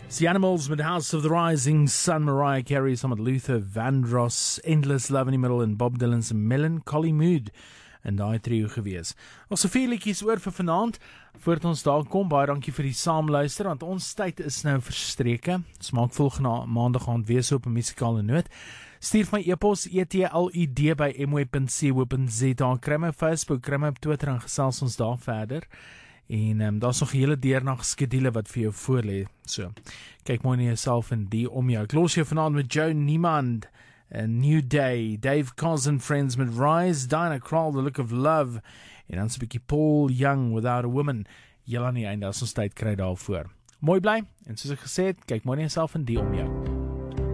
The Animals met House of the Rising Sun, Mariah Carey saam met Luther Vandross, Endless Love in die middel en Bob Dylan's Melancholy Mood in daai trio gewees. Ons so 4 liedjies oor vir vanaand, voordat ons daar kom, baie dankie vir die saamluister, want ons tyd is nou verstreke, smaak volgende maandag gaan wees op 'n musikale noot. Stuur my e-pos etlid@mweb.co.za, kry my Facebook, kry my op Twitter en gesels ons daar verder. En daar's nog 'n hele deernag skedule wat vir jou voorlê. So, kyk mooi na jouself en die om jou. Ek los jou vanaand met Joe Niemand, A New Day, Dave Koz and Friends met Rise, Dinah Krall, The Look of Love, en dan 'n bietjie Paul Young, Without a Woman. Julle aan die einde as ons tyd kry daarvoor. Mooi bly, en soos ek gesê het, kyk mooi na jouself en die om jou.